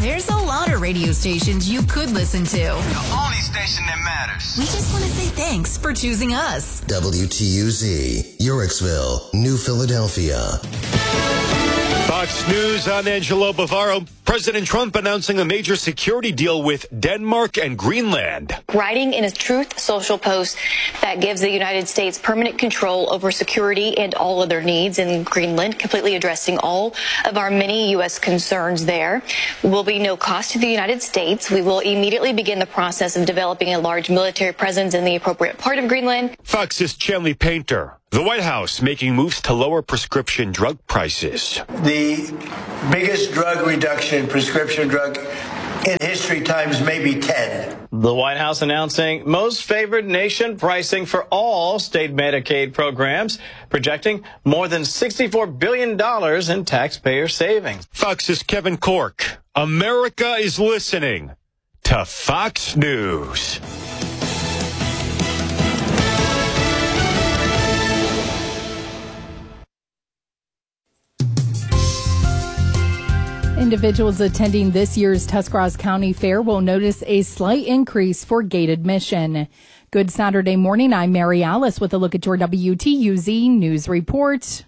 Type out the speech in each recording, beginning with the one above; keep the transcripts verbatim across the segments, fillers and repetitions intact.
There's a lot of radio stations you could listen to. The only station that matters. We just want to say thanks for choosing us. W T U Z, Uricksville, New Philadelphia. Fox News, I'm Angelo Bavaro. President Trump announcing a major security deal with Denmark and Greenland. Writing in a Truth Social post that gives the United States permanent control over security and all other needs in Greenland, completely addressing all of our many U S concerns there. Will be no cost to the United States. We will immediately begin the process of developing a large military presence in the appropriate part of Greenland. Fox's Chanley Painter. The White House making moves to lower prescription drug prices. The biggest drug reduction in prescription drug in history times maybe ten. The White House announcing most favored nation pricing for all state Medicaid programs, projecting more than sixty-four billion dollars in taxpayer savings. Fox's Kevin Corke. America is listening to Fox News. Individuals attending this year's Tuscarawas County Fair will notice a slight increase for gate admission. Good Saturday morning. I'm Mary Alice with a look at your W T U Z News Report.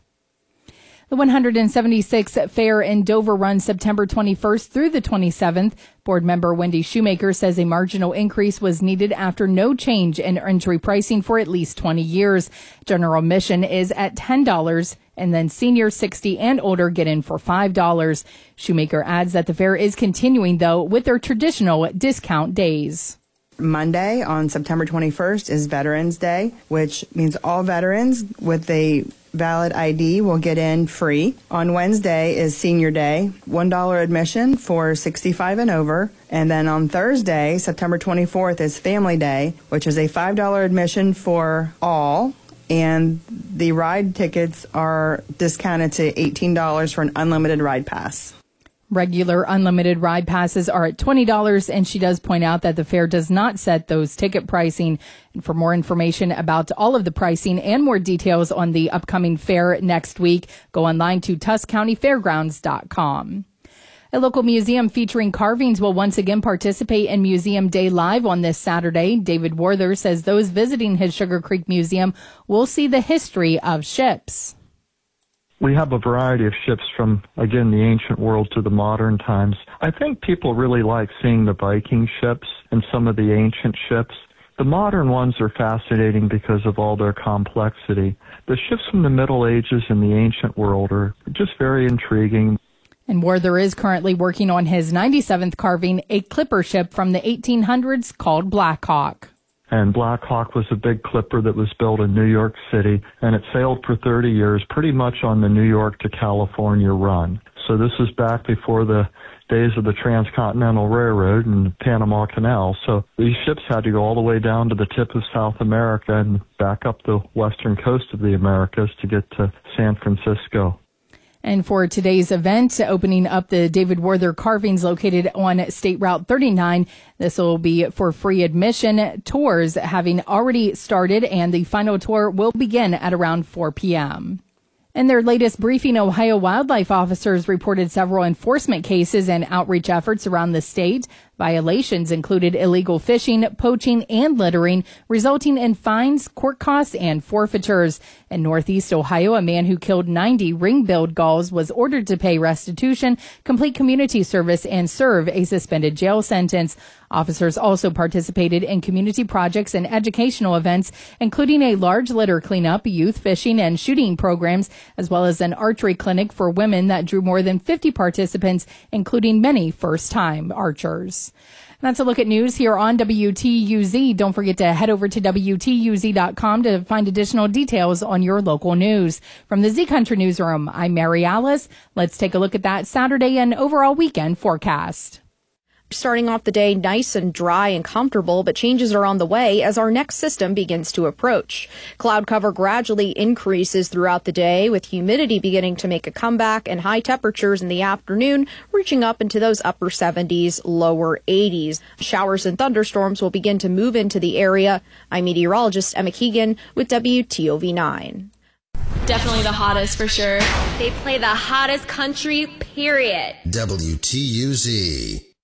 The one hundred seventy-sixth Fair in Dover runs September twenty-first through the twenty-seventh. Board member Wendy Shoemaker says a marginal increase was needed after no change in entry pricing for at least twenty years. General admission is at ten dollars, and then seniors sixty and older get in for five dollars. Shoemaker adds that the fair is continuing, though, with their traditional discount days. Monday on September twenty-first is Veterans Day, which means all veterans with a valid I D will get in free. On Wednesday is Senior Day, one dollar admission for sixty-five and over. And then on Thursday, September twenty-fourth, is Family Day, which is a five dollar admission for all. And the ride tickets are discounted to eighteen dollars for an unlimited ride pass. Regular unlimited ride passes are at twenty dollars, and she does point out that the fair does not set those ticket pricing. And for more information about all of the pricing and more details on the upcoming fair next week, go online to tusk county fairgrounds dot com. A local museum featuring carvings will once again participate in Museum Day Live on this Saturday. David Werther says those visiting his Sugar Creek Museum will see the history of ships. We have a variety of ships from, again, the ancient world to the modern times. I think people really like seeing the Viking ships and some of the ancient ships. The modern ones are fascinating because of all their complexity. The ships from the Middle Ages and the ancient world are just very intriguing. And Werther is currently working on his ninety-seventh carving, a clipper ship from the eighteen hundreds called Black Hawk. And Black Hawk was a big clipper that was built in New York City, and it sailed for thirty years, pretty much on the New York to California run. So this is back before the days of the Transcontinental Railroad and the Panama Canal. So these ships had to go all the way down to the tip of South America and back up the western coast of the Americas to get to San Francisco. And for today's event, opening up the David Werther carvings located on State Route thirty-nine. This will be for free admission. Tours having already started, and the final tour will begin at around four p.m. In their latest briefing, Ohio wildlife officers reported several enforcement cases and outreach efforts around the state. Violations included illegal fishing, poaching, and littering, resulting in fines, court costs, and forfeitures. In Northeast Ohio, a man who killed ninety ring-billed gulls was ordered to pay restitution, complete community service, and serve a suspended jail sentence. Officers also participated in community projects and educational events, including a large litter cleanup, youth fishing and shooting programs, as well as an archery clinic for women that drew more than fifty participants, including many first-time archers. That's a look at news here on W T U Z. Don't forget to head over to W T U Z dot com to find additional details on your local news. From the Z Country Newsroom, I'm Mary Alice. Let's take a look at that Saturday and overall weekend forecast. Starting off the day nice and dry and comfortable, but changes are on the way as our next system begins to approach. Cloud cover gradually increases throughout the day, with humidity beginning to make a comeback and high temperatures in the afternoon reaching up into those upper seventies, lower eighties. Showers and thunderstorms will begin to move into the area. I'm meteorologist Emma Keegan with W T O V nine. Definitely the hottest for sure. They play the hottest country, period. W T U Z.